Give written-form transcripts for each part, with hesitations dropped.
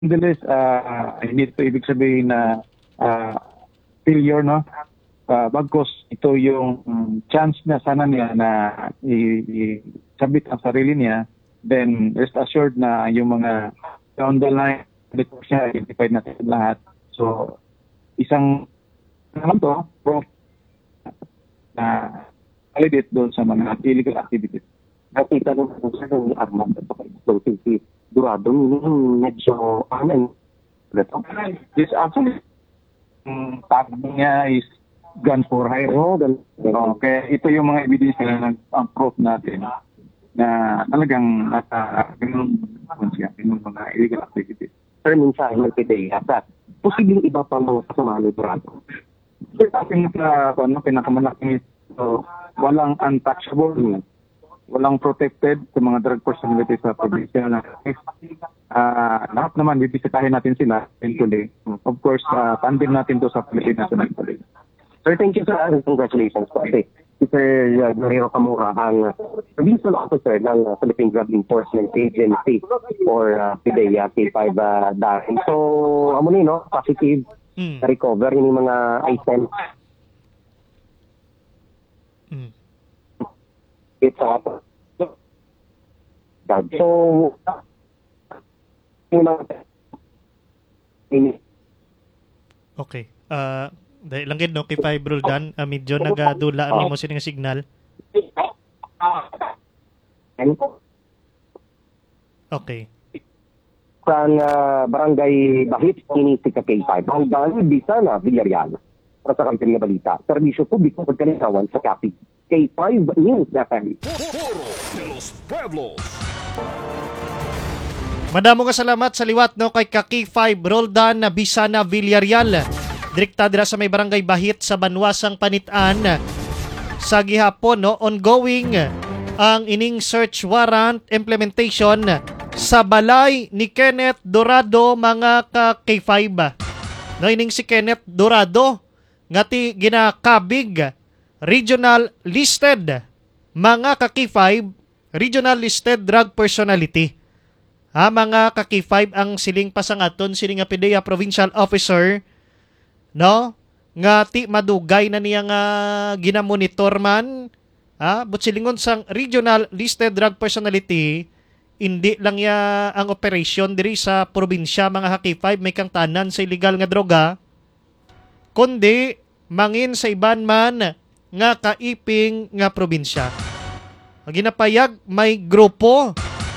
Nonetheless, hindi ito ibig sabihin na ah, failure, no? Bagkus ito yung chance na sana niya na sabit ang sarili niya, then rest assured na yung mga down the line, dito siya, identified natin lahat. So, isang naman to, proof na validate doon sa mga illegal activities. Nakita ko kung saan yung Armand at saka itong si Durado, medyo ano This actually, tag niya is gun for hire. oh, Okay, ito yung mga evidence na nag-proof natin na talagang nasa ganun mga illegal activities. sir, minsan nagpidaya sa posibleng iba pa mga kasama ni Durado. So, ating pinakamalaking ito, walang untouchable, walang protected sa mga drug personality sa probinsya na lahat naman bibisitahin natin sila eventually. Of course, funding natin to sa Philippine National Police. Sir, thank you sir. Congratulations po. Kasi si Sir Guerrero Camura ang provincial officer ng Philippine Drug Enforcement Agency or PDEA K5 Darren. So, amo ni no, positive recover yung mga items. It's so, yung mga Okay. Dahil lang gid no kay Fibrol Dan, medyo nagadula nimo sini nga signal. Okay. Sang barangay Bahit, Inisi ka K5. Hanggang bisa na Villarreal. Para sa kampanya nga balita. Serbisyo publiko pagkalinawan sa Capi. K5 News FM. Madamo nga salamat sa liwat no kay Kaki 5 Roldan na Bisana Villarreal. Direkta dira sa may barangay Bahit sa Banwasang Panitan. Sa gihapon no ongoing ang ining search warrant implementation sa balay ni Kenneth Dorado mga ka K5. No ining si Kenneth Dorado ngati ginakabig regional listed mga ka K5 regional listed drug personality. Mga ka-K5 ang siling pasangaton sining nga PDEA provincial officer no nga ti madugay na niya nga ginamonitor man but silingon sang regional listed drug personality hindi lang ya ang operation diri sa probinsya mga ka-K5 may kang tanan sa illegal nga droga kundi mangin sa iban man nga kaiping nga probinsya. Ginapayag may grupo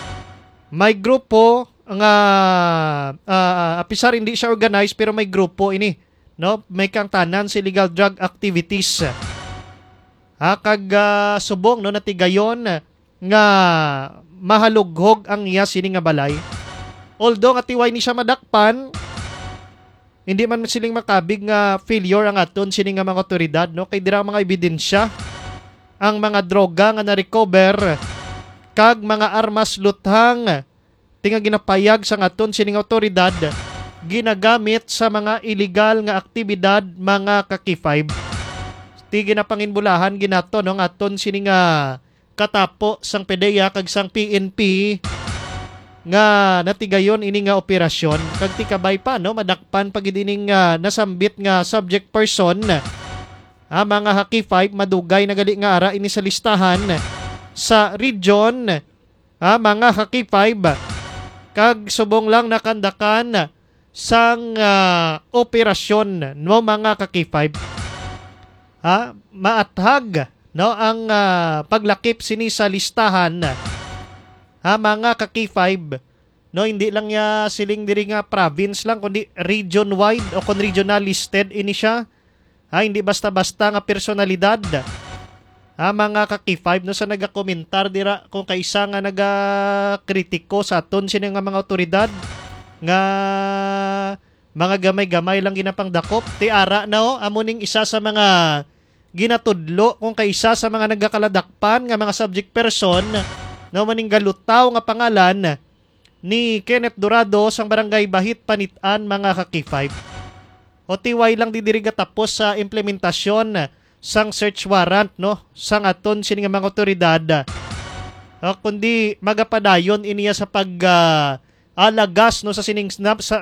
nga apisar hindi siya organized pero may grupo ini no may kang tanan sa illegal drug activities kag subong no natigayon nga mahalughog ang iya sini nga balay although nga tiway ni siya madakpan hindi man siling makabig nga failure ang aton sini nga mga otoridad no kay dira mga ebidensya ang mga droga nga na-recover kag mga armas luthang tinga ginapayag sa aton sining otoridad ginagamit sa mga illegal nga aktibidad mga ka-K5. Ti ginapanginbulahan ginato no aton sining katapo sang PDEA kag sang PNP nga natigayon ini nga operasyon kag ti kabay pa no madakpan pag ining nasambit nga subject person mga K5 madugay na gali nga ara ini sa listahan sa region mga K5 kag subong lang nakandakan sang operasyon no mga K5 maathag no ang paglakip sini sa listahan mga K5 no hindi lang ya siling diri nga province lang kundi region wide o kon regional listed ini siya hindi basta-basta nga personalidad mga ka-K5 no sa nagakomentar dira kung kaisa nga nagakritiko sa aton sino nga mga otoridad nga mga gamay-gamay lang ginapang dakop ti ara na amuning isa sa mga ginatudlo kung kaisa sa mga nagakaladakpan nga mga subject person no maning galutaw nga pangalan ni Kenneth Dorado sang barangay Bahit Panitan mga ka-K5 o tiway lang di diri tapos sa implementasyon sang search warrant no sang aton sini nga mga otoridad kundi magapadayon iniya sa pag alagas no sa sining